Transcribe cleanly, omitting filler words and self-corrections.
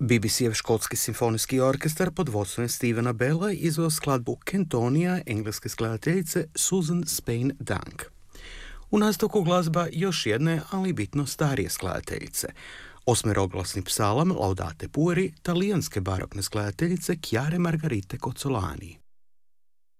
BBC-ev škotski simfonijski orkestar pod vodstvom Stevena Bella izveo skladbu Kentonija engleske skladateljice Susan Spain Dunk. U nastavku glazba još jedne, ali bitno starije skladateljice. Osmeroglasni psalam Laudate Pueri talijanske barokne skladateljice Chiare Margarite Cozzolani.